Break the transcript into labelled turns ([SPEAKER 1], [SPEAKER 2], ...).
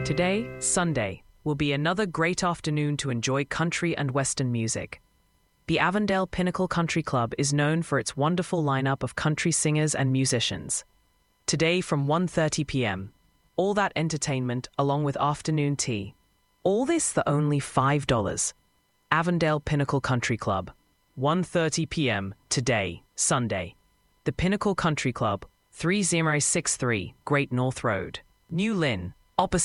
[SPEAKER 1] Today, Sunday, will be another great afternoon to enjoy country and western music. The Avondale Pinnacle Country Club is known for its wonderful lineup of country singers and musicians. Today from 1:30 p.m., all that entertainment along with afternoon tea. All this for only $5. Avondale Pinnacle Country Club, 1:30 p.m. today, Sunday. The Pinnacle Country Club, 3063 Great North Road, New Lynn, opposite